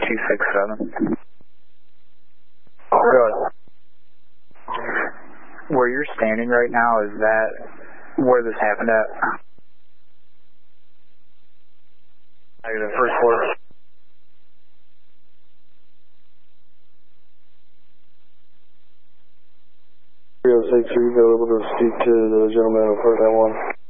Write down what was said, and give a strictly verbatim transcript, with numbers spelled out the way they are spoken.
two six seven. Good. Where you're standing right now, is that where this happened at? Negative, first floor. three oh six, are you available to speak to the gentleman on part that one?